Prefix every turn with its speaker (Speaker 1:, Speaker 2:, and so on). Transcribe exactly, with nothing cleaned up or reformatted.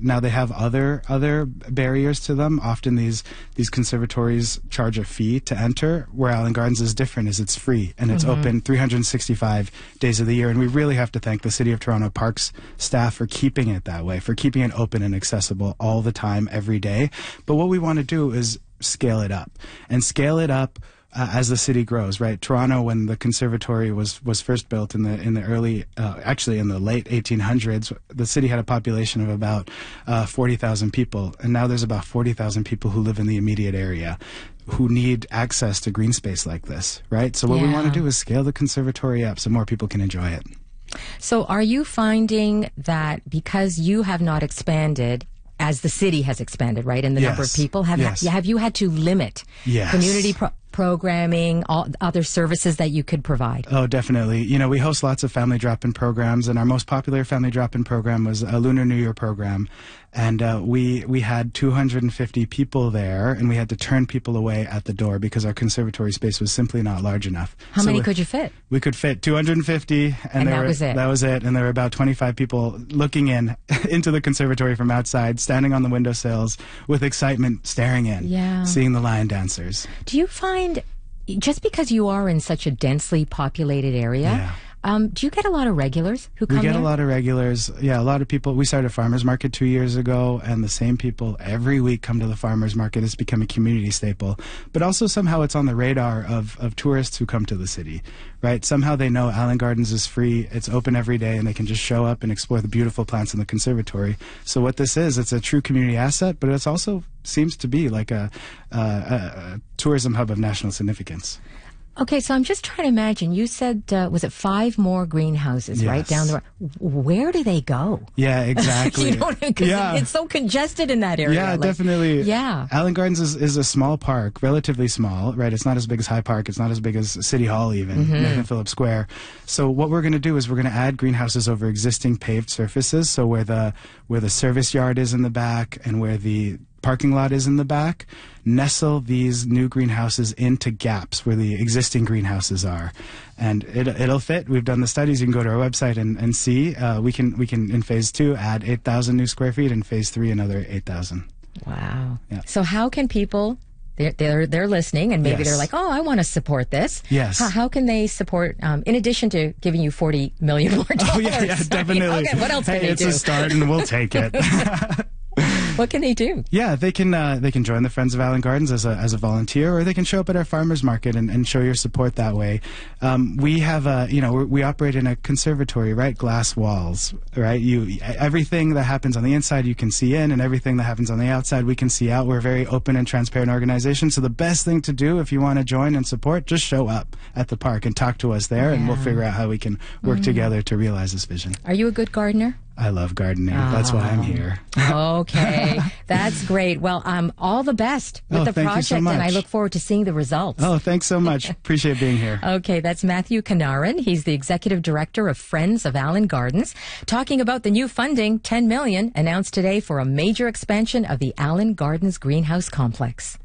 Speaker 1: Now they have other other barriers to them. Often these these conservatories charge a fee to enter, where Allen Gardens is different, is it's free and it's mm-hmm. open three hundred sixty-five days of the year. And we really have to thank the City of Toronto Parks staff for keeping it that way, for keeping it open and accessible all the time, every day. But what we want to do is scale it up and scale it up Uh, as the city grows, right? Toronto, when the conservatory was was first built in the in the early, uh, actually in the late eighteen hundreds, the city had a population of about uh, forty thousand people, and now there's about forty thousand people who live in the immediate area, who need access to green space like this, right? So what
Speaker 2: yeah.
Speaker 1: we want to do is scale the conservatory up so more people can enjoy it.
Speaker 2: So are you finding that because you have not expanded as the city has expanded, right, in the
Speaker 1: yes.
Speaker 2: number of people, have
Speaker 1: yes.
Speaker 2: ha- have you had to limit
Speaker 1: yes.
Speaker 2: community pro- programming, all other services that you could provide?
Speaker 1: Oh, definitely. You know, we host lots of family drop-in programs, and our most popular family drop-in program was a Lunar New Year program. And uh, we we had two hundred fifty people there, and we had to turn people away at the door because our conservatory space was simply not large enough.
Speaker 2: How
Speaker 1: so
Speaker 2: many
Speaker 1: we,
Speaker 2: could you fit?
Speaker 1: We could fit two hundred fifty, and,
Speaker 2: and
Speaker 1: there
Speaker 2: that
Speaker 1: were,
Speaker 2: was it.
Speaker 1: That was it, and there were about twenty-five people looking in into the conservatory from outside, standing on the windowsills with excitement, staring in,
Speaker 2: yeah.
Speaker 1: seeing the lion dancers.
Speaker 2: Do you find, just because you are in such a densely populated area,
Speaker 1: yeah.
Speaker 2: Um, do you get a lot of regulars who come
Speaker 1: We get
Speaker 2: there?
Speaker 1: a lot of regulars. Yeah, a lot of people. We started a farmers market two years ago, and the same people every week come to the farmers market. It's become a community staple. But also somehow it's on the radar of, of tourists who come to the city, right? Somehow they know Allen Gardens is free. It's open every day, and they can just show up and explore the beautiful plants in the conservatory. So what this is, it's a true community asset, but it's also seems to be like a, a, a tourism hub of national significance.
Speaker 2: Okay, so I'm just trying to imagine. You said, uh, was it five more greenhouses,
Speaker 1: yes.
Speaker 2: right, down the road? Where do they go?
Speaker 1: Yeah, exactly.
Speaker 2: you know, because
Speaker 1: yeah.
Speaker 2: it's so congested in that area.
Speaker 1: Yeah,
Speaker 2: like,
Speaker 1: definitely.
Speaker 2: Yeah.
Speaker 1: Allen Gardens is, is a small park, relatively small, right? It's not as big as High Park. It's not as big as City Hall even,
Speaker 2: mm-hmm.
Speaker 1: Nathan Phillips Square. So what we're going to do is we're going to add greenhouses over existing paved surfaces. So where the where the service yard is in the back and where the parking lot is in the back, nestle these new greenhouses into gaps where the existing greenhouses are, and it, it'll fit. We've done the studies. You can go to our website and, and see. Uh, we can we can in phase two add eight thousand new square feet, and phase three another eight thousand.
Speaker 2: Wow.
Speaker 1: Yeah.
Speaker 2: So how can people? They're they're they're listening, and maybe
Speaker 1: yes.
Speaker 2: they're like, oh, I want to support this.
Speaker 1: Yes.
Speaker 2: How, how can they support? Um, in addition to giving you forty million more dollars.
Speaker 1: Oh yeah, yeah, definitely.
Speaker 2: I mean, okay, what else
Speaker 1: hey,
Speaker 2: can they
Speaker 1: it's
Speaker 2: do?
Speaker 1: a start, and we'll take it.
Speaker 2: What can they do?
Speaker 1: Yeah, they can uh, they can join the Friends of Allen Gardens as a as a volunteer, or they can show up at our farmers market and, and show your support that way. Um, we have a you know we're, we operate in a conservatory, right? Glass walls, right? You everything that happens on the inside you can see in, and everything that happens on the outside we can see out. We're a very open and transparent organization. So the best thing to do if you want to join and support, just show up at the park and talk to us there, yeah. and we'll figure out how we can work mm. together to realize this vision.
Speaker 2: Are you a good gardener?
Speaker 1: I love gardening. Oh. That's why I'm here.
Speaker 2: Okay. That's great. Well, um, all the best with
Speaker 1: oh,
Speaker 2: the
Speaker 1: thank
Speaker 2: project,
Speaker 1: you so much.
Speaker 2: and I look forward to seeing the results.
Speaker 1: Oh, thanks so much. Appreciate being here.
Speaker 2: Okay, that's Matthew Kanarin. He's the Executive Director of Friends of Allen Gardens, talking about the new funding, ten million dollars, announced today for a major expansion of the Allen Gardens Greenhouse Complex.